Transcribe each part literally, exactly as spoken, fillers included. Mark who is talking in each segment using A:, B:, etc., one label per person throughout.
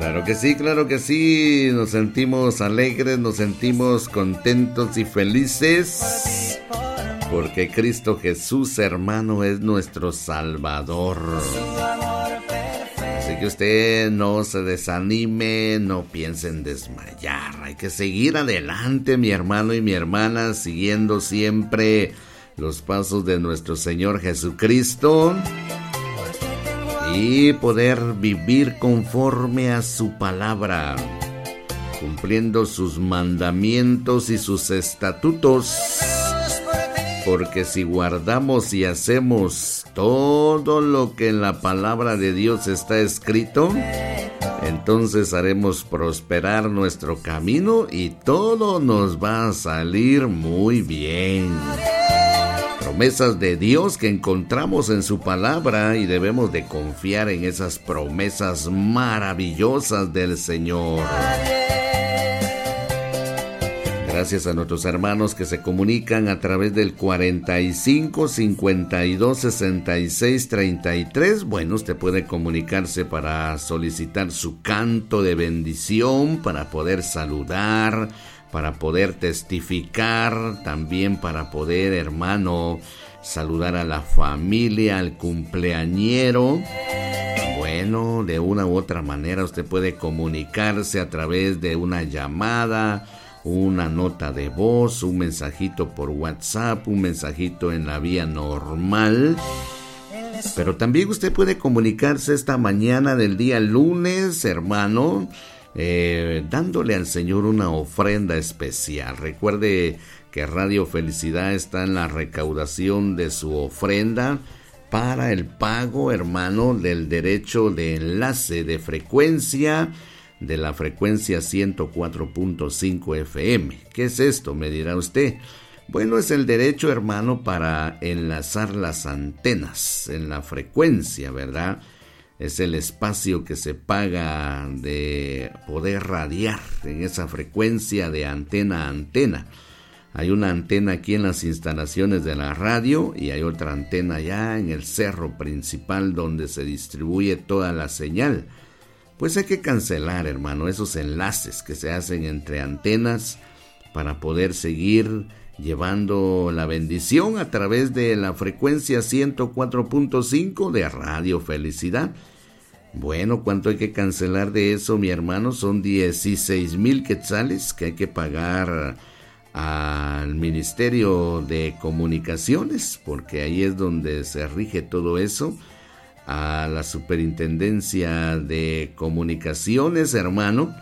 A: Claro que sí, claro que sí. Nos sentimos alegres, nos sentimos contentos y felices. Porque Cristo Jesús, hermano, es nuestro Salvador. Así que usted no se desanime, no piense en desmayar. Hay que seguir adelante, mi hermano y mi hermana, siguiendo siempre los pasos de nuestro Señor Jesucristo. Y poder vivir conforme a su palabra, cumpliendo sus mandamientos y sus estatutos. Porque si guardamos y hacemos todo lo que en la palabra de Dios está escrito, entonces haremos prosperar nuestro camino y todo nos va a salir muy bien. Promesas de Dios que encontramos en su palabra y debemos de confiar en esas promesas maravillosas del Señor. Gracias a nuestros hermanos que se comunican a través del cuarenta y cinco, cincuenta y dos, sesenta y seis, treinta y tres. Bueno, usted puede comunicarse para solicitar su canto de bendición, para poder saludar, para poder testificar, también para poder, hermano, saludar a la familia, al cumpleañero. Bueno, de una u otra manera usted puede comunicarse a través de una llamada, una nota de voz, un mensajito por WhatsApp, un mensajito en la vía normal. Pero también usted puede comunicarse esta mañana del día lunes, hermano, eh, dándole al Señor una ofrenda especial. Recuerde que Radio Felicidad está en la recaudación de su ofrenda para el pago, hermano, del derecho de enlace de frecuencia de la frecuencia ciento cuatro punto cinco F M. ¿Qué es esto?, me dirá usted. Bueno, es el derecho, hermano, para enlazar las antenas en la frecuencia, ¿verdad? Es el espacio que se paga de poder radiar en esa frecuencia de antena a antena. Hay una antena aquí en las instalaciones de la radio y hay otra antena allá en el cerro principal donde se distribuye toda la señal. Pues hay que cancelar, hermano, esos enlaces que se hacen entre antenas para poder seguir llevando la bendición a través de la frecuencia ciento cuatro punto cinco de Radio Felicidad. Bueno, ¿cuánto hay que cancelar de eso, mi hermano? Son dieciséis mil quetzales que hay que pagar al Ministerio de Comunicaciones, porque ahí es donde se rige todo eso. A la Superintendencia de Comunicaciones, hermano,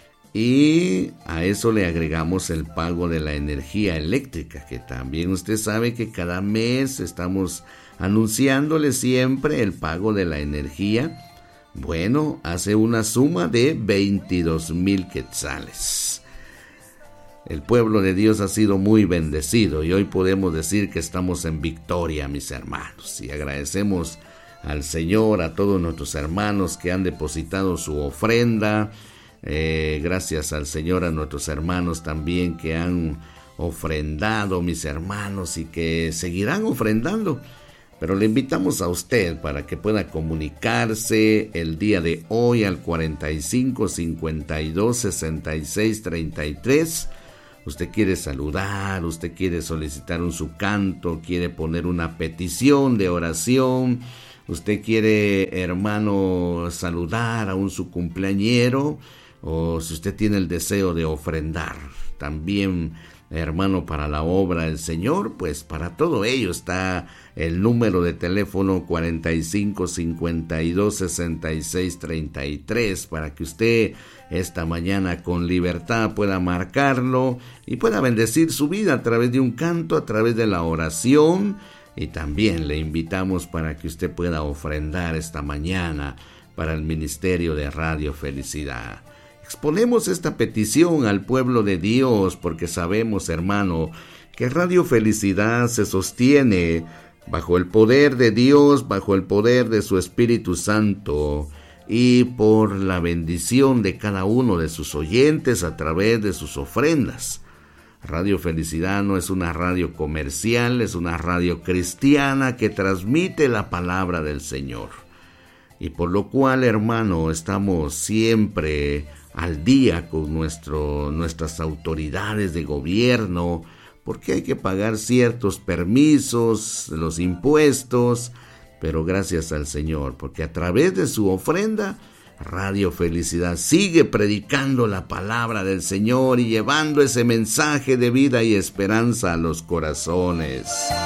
A: y a eso le agregamos el pago de la energía eléctrica, que también usted sabe que cada mes estamos anunciándole siempre el pago de la energía. Bueno, hace una suma de veintidós mil quetzales. El pueblo de Dios ha sido muy bendecido y hoy podemos decir que estamos en victoria, mis hermanos, y agradecemos al Señor, a todos nuestros hermanos que han depositado su ofrenda. Eh, gracias al Señor a nuestros hermanos también que han ofrendado, mis hermanos, y que seguirán ofrendando. Pero le invitamos a usted para que pueda comunicarse el día de hoy al cuarenta y cinco, cincuenta y dos, sesenta y seis, treinta y tres. Usted quiere saludar, usted quiere solicitar un su canto, quiere poner una petición de oración. Usted quiere, hermano, saludar a un su cumpleañero, o si usted tiene el deseo de ofrendar también, hermano, para la obra del Señor, pues para todo ello está el número de teléfono cuarenta y cinco, cincuenta y dos, sesenta y seis, treinta y tres, para que usted esta mañana con libertad pueda marcarlo y pueda bendecir su vida a través de un canto, a través de la oración. Y también le invitamos para que usted pueda ofrendar esta mañana para el Ministerio de Radio Felicidad. Exponemos esta petición al pueblo de Dios porque sabemos, hermano, que Radio Felicidad se sostiene bajo el poder de Dios, bajo el poder de su Espíritu Santo y por la bendición de cada uno de sus oyentes a través de sus ofrendas. Radio Felicidad no es una radio comercial, es una radio cristiana que transmite la palabra del Señor. y por lo cual, hermano, estamos siempre al día con nuestro, nuestras autoridades de gobierno, porque hay que pagar ciertos permisos, los impuestos, pero gracias al Señor, porque a través de su ofrenda, Radio Felicidad sigue predicando la palabra del Señor y llevando ese mensaje de vida y esperanza a los corazones.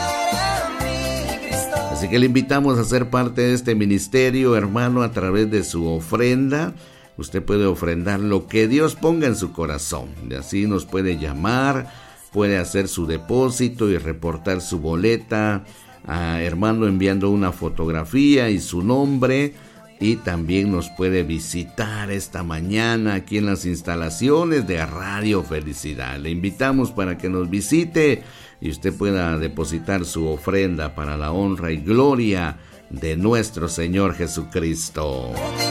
A: Así que le invitamos a ser parte de este ministerio, hermano, a través de su ofrenda. Usted puede ofrendar lo que Dios ponga en su corazón. Y así nos puede llamar, puede hacer su depósito y reportar su boleta, a, hermano, enviando una fotografía y su nombre. Y también nos puede visitar esta mañana aquí en las instalaciones de Radio Felicidad. Le invitamos para que nos visite y usted pueda depositar su ofrenda para la honra y gloria de nuestro Señor Jesucristo.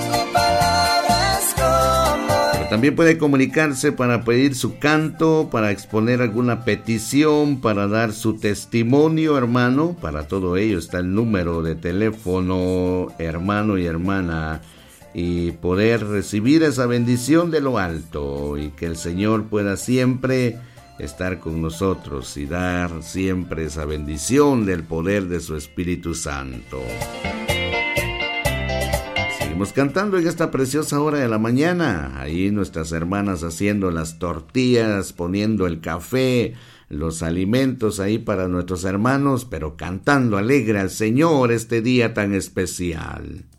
A: Pero también puede comunicarse para pedir su canto, para exponer alguna petición, para dar su testimonio, hermano. Para todo ello está el número de teléfono, hermano y hermana, y poder recibir esa bendición de lo alto, y que el Señor pueda siempre estar con nosotros y dar siempre esa bendición del poder de su Espíritu Santo. Seguimos cantando en esta preciosa hora de la mañana. Ahí nuestras hermanas haciendo las tortillas, poniendo el café, los alimentos ahí para nuestros hermanos, pero cantando alegre al Señor este día tan especial.